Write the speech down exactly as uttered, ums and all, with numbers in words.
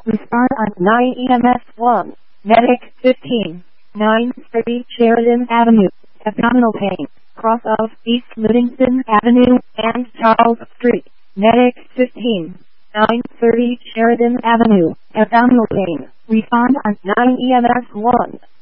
Respond on nine E M S one. Medic fifteen. nine thirty Sheridan Avenue. Abdominal pain. Cross of East Livingston Avenue and Charles Street. Medic fifteen. nine thirty Sheridan Avenue. Abdominal pain. Respond on nine E M S one.